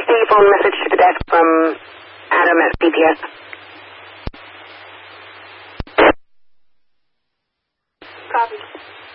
phone message to the desk from Adam at CPS. Copy.